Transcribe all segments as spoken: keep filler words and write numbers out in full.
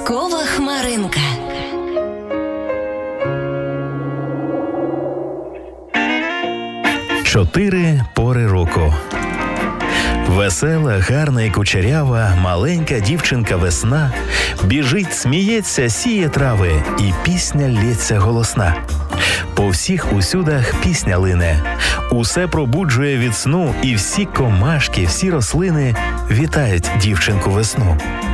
Казкова хмаринка. Чотири пори року. Весела, гарна і кучерява, маленька дівчинка весна біжить, сміється, сіє трави, і пісня лється голосна. По всіх усюдах пісня лине, усе пробуджує від сну, і всі комашки, всі рослини вітають дівчинку весну.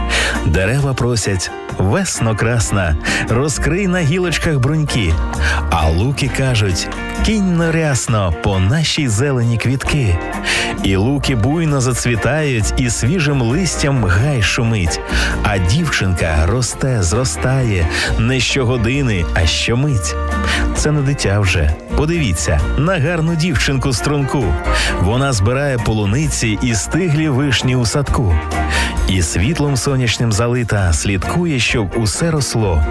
Дерева просять: весно красна, розкрий на гілочках бруньки. А луки кажуть: кинь-но рясно по нашій зелені квітки. І луки буйно зацвітають, і свіжим листям гай шумить. А дівчинка росте, зростає, не щогодини, а щомить. Це не дитя вже. Подивіться на гарну дівчинку струнку. Вона збирає полуниці і стиглі вишні у садку. І світлом сонячним залита, слідкує, щоб усе росло.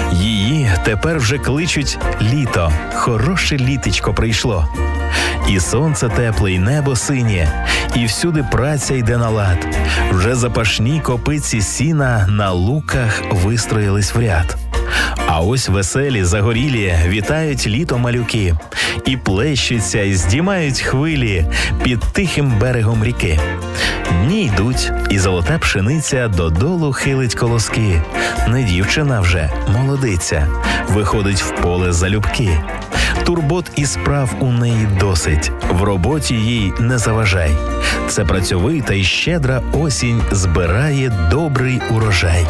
Її тепер вже кличуть літо, хороше літечко прийшло. І сонце тепле, і небо синє, і всюди праця йде на лад. Вже запашні копиці сіна на луках вистроїлись в ряд. А ось веселі, загорілі вітають літо малюки, і плещуться, і здіймають хвилі під тихим берегом ріки. Дні йдуть, і золота пшениця додолу хилить колоски. Не дівчина вже, молодиця, виходить в поле залюбки. Турбот і справ у неї досить, в роботі їй не заважай. Це працьовита і щедра осінь збирає добрий урожай.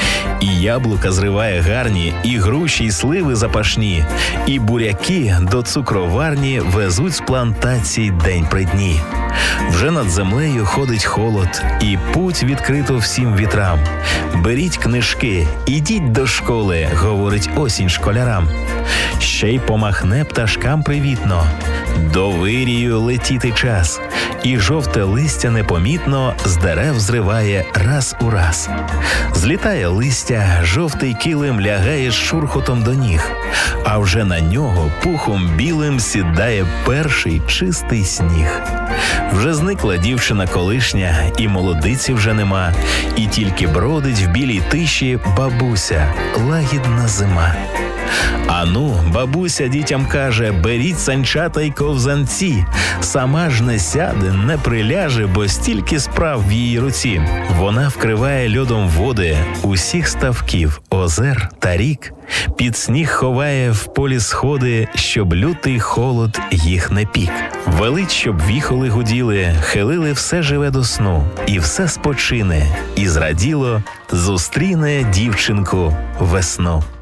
І яблука зриває гарні, і груші, й сливи запашні, і буряки до цукроварні везуть з плантацій день при дні. Вже над землею ходить холод, і путь відкрито всім вітрам. Беріть книжки, ідіть до школи, говорить осінь школярам. Ще й помахне пташкам привітно, до вирію летіти час, і жовте листя непомітно з дерев зриває раз у раз. Злітає листя, жовтий килим лягає з шурхотом до ніг, а вже на нього пухом білим сідає перший чистий сніг. Вже зникла дівчина колишня, і молодиці вже нема, і тільки бродить в білій тиші бабуся, лагідна зима. Ану, бабуся дітям каже: беріть санчата й ковзанці. Сама ж не сяде, не приляже, бо стільки справ в її руці. Вона вкриває льодом води усіх ставків, озер та рік. Під сніг ховає в полі сходи, щоб лютий холод їх не пік. Велить, щоб віхоли гуділи, хилили все живе до сну. І все спочине, і зраділо зустріне дівчинку весну.